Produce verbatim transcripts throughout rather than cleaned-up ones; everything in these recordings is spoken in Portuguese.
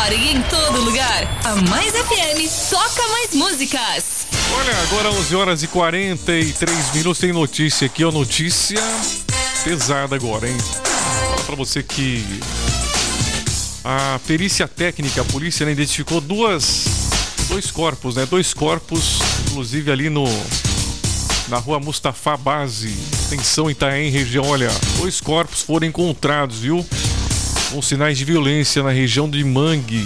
hora e em todo lugar. A Mais F M toca mais músicas. Olha, agora onze horas e quarenta e três minutos, tem notícia aqui, ó, notícia pesada agora, hein? Fala pra você que a perícia técnica, a polícia, né, identificou duas, dois corpos, né? Dois corpos, inclusive ali no na rua Mustafa Base, extensão Itaém, região, olha, dois corpos foram encontrados, viu? Com sinais de violência na região de Mangue,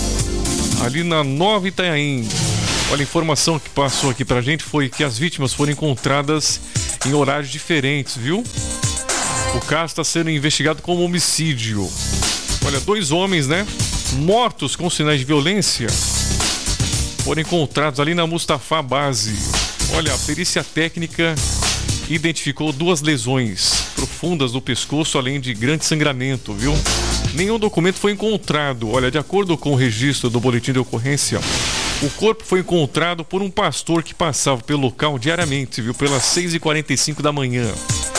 ali na Nova Itaém. Olha, a informação que passou aqui pra gente foi que as vítimas foram encontradas em horários diferentes, viu? O caso está sendo investigado como homicídio. Olha, dois homens, né, mortos com sinais de violência foram encontrados ali na Mustafa Base. Olha, a perícia técnica identificou duas lesões profundas no pescoço, além de grande sangramento, viu? Nenhum documento foi encontrado. Olha, de acordo com o registro do boletim de ocorrência, o corpo foi encontrado por um pastor que passava pelo local diariamente, viu? Pelas seis e quarenta e cinco da manhã.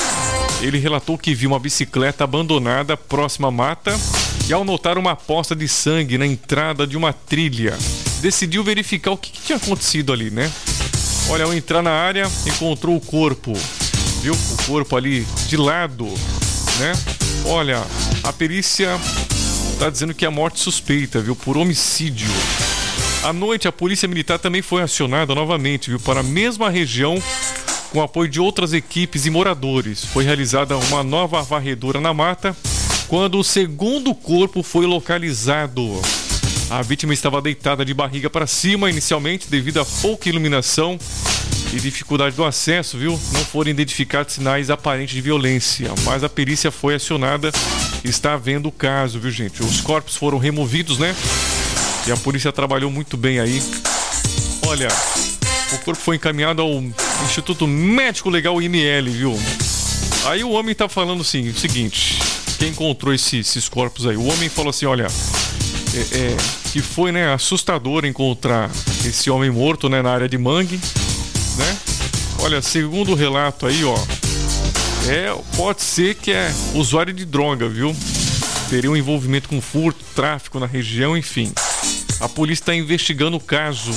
Ele relatou que viu uma bicicleta abandonada próxima à mata e, ao notar uma poça de sangue na entrada de uma trilha, decidiu verificar o que, que tinha acontecido ali, né? Olha, ao entrar na área, encontrou o corpo, viu? O corpo ali de lado, né? Olha, a perícia tá dizendo que é morte suspeita, viu? Por homicídio. À noite, a polícia militar também foi acionada novamente, viu? Para a mesma região, com apoio de outras equipes e moradores. Foi realizada uma nova varredura na mata, quando o segundo corpo foi localizado. A vítima estava deitada de barriga para cima, inicialmente, devido a pouca iluminação e dificuldade do acesso, viu? Não foram identificados sinais aparentes de violência, mas a perícia foi acionada e está vendo o caso, viu, gente? Os corpos foram removidos, né? E a polícia trabalhou muito bem aí. Olha, o corpo foi encaminhado ao Instituto Médico Legal I M L, viu? Aí o homem tá falando assim, o seguinte, quem encontrou esse, esses corpos aí? O homem falou assim, olha, é, é, que foi, né, assustador encontrar esse homem morto, né, na área de Mangue, né? Olha, segundo o relato aí, ó, é, pode ser que é usuário de droga, viu? Teria um envolvimento com furto, tráfico na região, enfim. A polícia está investigando o caso.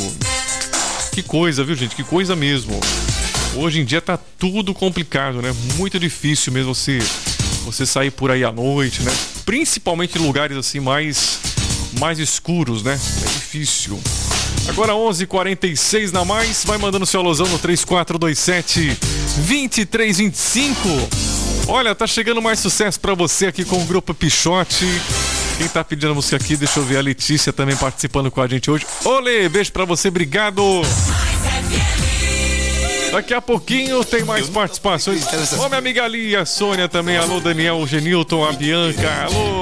Que coisa, viu, gente? Que coisa mesmo. Hoje em dia tá tudo complicado, né? Muito difícil mesmo você, você sair por aí à noite, né? Principalmente em lugares assim mais, mais escuros, né? É difícil. Agora onze e quarenta e seis na Mais. Vai mandando seu alusão no três quatro dois sete, dois três dois cinco. Olha, tá chegando mais sucesso pra você aqui com o Grupo Pichote. Quem tá pedindo a música aqui, deixa eu ver, a Letícia também participando com a gente hoje. Olê, beijo pra você, obrigado. Daqui a pouquinho tem mais participações. Ô, minha amiga Lia, a Sônia também, alô, Daniel, o Genilton, a Bianca, alô.